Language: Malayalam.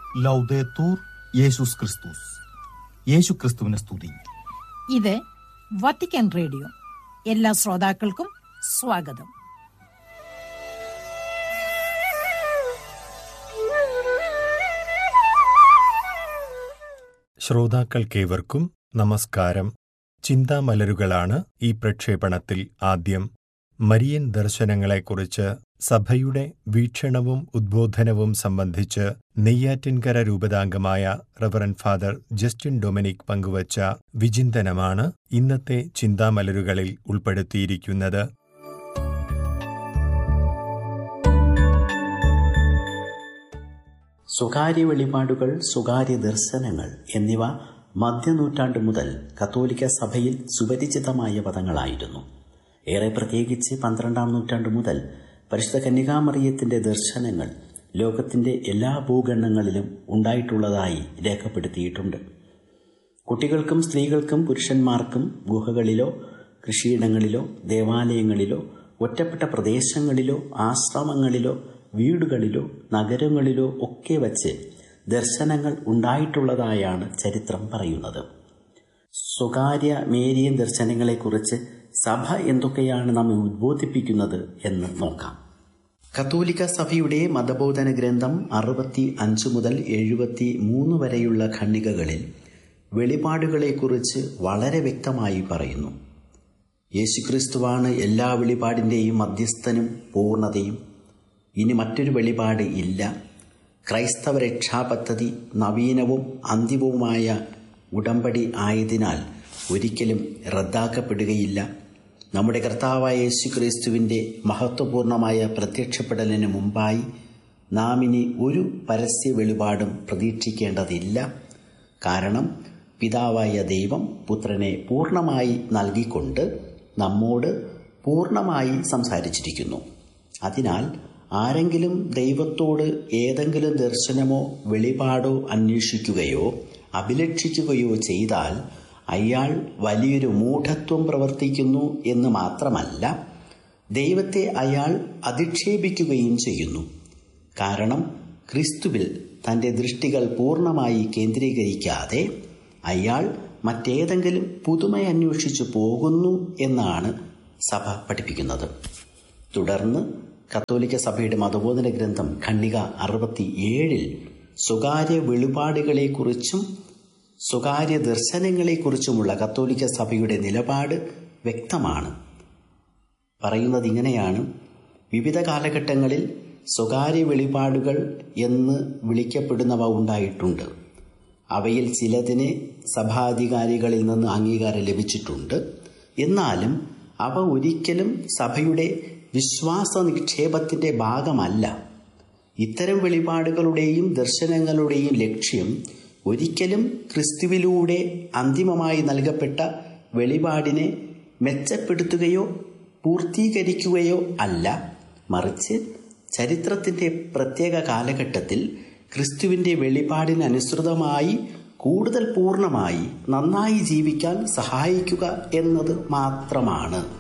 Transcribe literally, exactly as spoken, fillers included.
ലൗദേത്തൂർ യേശുസ് ക്രിസ്തുസ്. യേശു ക്രിസ്തുവിനെ സ്തുതി. ഇത് വത്തിക്കാൻ റേഡിയോ. എല്ലാ ശ്രോതാക്കൾക്കും സ്വാഗതം. ശ്രോതാക്കൾക്കേവർക്കും നമസ്കാരം. ചിന്താമലരുകളാണ് ഈ പ്രക്ഷേപണത്തിൽ ആദ്യം. മരിയൻ ദർശനങ്ങളെക്കുറിച്ച് സഭയുടെ വീക്ഷണവും ഉദ്ബോധനവും സംബന്ധിച്ച് Neyyattinkara രൂപതാംഗമായ reverend father Justin Dominic പങ്കുവച്ച വിചിന്തനമാണ് ഇന്നത്തെ ചിന്താമലരുകളിൽ ഉൾപ്പെടുത്തിയിരിക്കുന്നത്. സ്വകാര്യ വെളിപാടുകൾ, സ്വകാര്യ ദർശനങ്ങൾ എന്നിവ മധ്യനൂറ്റാണ്ട് മുതൽ കത്തോലിക്ക സഭയിൽ സുപരിചിതമായ പദങ്ങളായിരുന്നു. ഏറെ പ്രത്യേകിച്ച് പന്ത്രണ്ടാം നൂറ്റാണ്ട് മുതൽ പരിശുദ്ധ കന്യകാമറിയത്തിന്റെ ദർശനങ്ങൾ ലോകത്തിന്റെ എല്ലാ ഭൂഖണ്ഡങ്ങളിലും ഉണ്ടായിട്ടുള്ളതായി രേഖപ്പെടുത്തിയിട്ടുണ്ട്. കുട്ടികൾക്കും സ്ത്രീകൾക്കും പുരുഷന്മാർക്കും ഗുഹകളിലോ കൃഷിയിടങ്ങളിലോ ദേവാലയങ്ങളിലോ ഒറ്റപ്പെട്ട പ്രദേശങ്ങളിലോ ആശ്രമങ്ങളിലോ വീടുകളിലോ നഗരങ്ങളിലോ ഒക്കെ വച്ച് ദർശനങ്ങൾ ഉണ്ടായിട്ടുള്ളതായാണ് ചരിത്രം പറയുന്നത്. സ്വകാര്യ മേരിയൻ ദർശനങ്ങളെക്കുറിച്ച് സഭ എന്തൊക്കെയാണ് നമ്മെ ഉദ്ബോധിപ്പിക്കുന്നത് എന്ന് നോക്കാം. കത്തോലിക്ക സഭയുടെ മതബോധന ഗ്രന്ഥം അറുപത്തി അഞ്ച് മുതൽ എഴുപത്തി മൂന്ന് വരെയുള്ള ഖണ്ഡികകളിൽ വെളിപാടുകളെക്കുറിച്ച് വളരെ വ്യക്തമായി പറയുന്നു. യേശുക്രിസ്തുവാണ് എല്ലാ വെളിപാടിൻ്റെയും മധ്യസ്ഥനും പൂർണ്ണതയും. ഇനി മറ്റൊരു വെളിപാട് ഇല്ല. ക്രൈസ്തവ രക്ഷാപദ്ധതി നവീനവും അന്തിമവുമായ ഉടമ്പടി ആയതിനാൽ ഒരിക്കലും റദ്ദാക്കപ്പെടുകയില്ല. നമ്മുടെ കർത്താവായ യേശുക്രിസ്തുവിൻ്റെ മഹത്വപൂർണമായ പ്രത്യക്ഷപ്പെടലിന് മുമ്പായി നാം ഇനി ഒരു പരസ്യ വെളിപാടും പ്രതീക്ഷിക്കേണ്ടതില്ല. കാരണം പിതാവായ ദൈവം പുത്രനെ പൂർണ്ണമായി നൽകിക്കൊണ്ട് നമ്മോട് പൂർണ്ണമായി സംസാരിച്ചിരിക്കുന്നു. അതിനാൽ ആരെങ്കിലും ദൈവത്തോട് ഏതെങ്കിലും ദർശനമോ വെളിപാടോ അന്വേഷിക്കുകയോ അഭിലഷിക്കുകയോ ചെയ്താൽ അയാൾ വലിയൊരു മൂഢത്വം പ്രവർത്തിക്കുന്നു എന്ന് മാത്രമല്ല, ദൈവത്തെ അയാൾ അധിക്ഷേപിക്കുകയും ചെയ്യുന്നു. കാരണം ക്രിസ്തുവിൽ തൻ്റെ ദൃഷ്ടികൾ പൂർണ്ണമായി കേന്ദ്രീകരിക്കാതെ അയാൾ മറ്റേതെങ്കിലും പുതുമ അന്വേഷിച്ചു പോകുന്നു എന്നാണ് സഭ പഠിപ്പിക്കുന്നത്. തുടർന്ന് കത്തോലിക്ക സഭയുടെ മതബോധന ഗ്രന്ഥം ഖണ്ഡിക അറുപത്തി ഏഴിൽ സ്വകാര്യ വെളിപാടുകളെക്കുറിച്ചും സ്വകാര്യ ദർശനങ്ങളെക്കുറിച്ചുമുള്ള കത്തോലിക്ക സഭയുടെ നിലപാട് വ്യക്തമാണ്. പറയുന്നത് ഇങ്ങനെയാണ്: വിവിധ കാലഘട്ടങ്ങളിൽ സ്വകാര്യ വെളിപാടുകൾ എന്ന് വിളിക്കപ്പെടുന്നവ ഉണ്ടായിട്ടുണ്ട്. അവയിൽ ചിലതിന് സഭാധികാരികളിൽ നിന്ന് അംഗീകാരം ലഭിച്ചിട്ടുണ്ട്. എന്നാലും അവ ഒരിക്കലും സഭയുടെ വിശ്വാസ നിക്ഷേപത്തിൻ്റെ ഭാഗമല്ല. ഇത്തരം വെളിപാടുകളുടെയും ദർശനങ്ങളുടെയും ലക്ഷ്യം ഒരിക്കലും ക്രിസ്തുവിലൂടെ അന്തിമമായി നൽകപ്പെട്ട വെളിപാടിനെ മെച്ചപ്പെടുത്തുകയോ പൂർത്തീകരിക്കുകയോ അല്ല, മറിച്ച് ചരിത്രത്തിൻ്റെ പ്രത്യേക കാലഘട്ടത്തിൽ ക്രിസ്തുവിൻ്റെ വെളിപാടിനനുസൃതമായി കൂടുതൽ പൂർണ്ണമായി നന്നായി ജീവിക്കാൻ സഹായിക്കുക എന്നത് മാത്രമാണ്.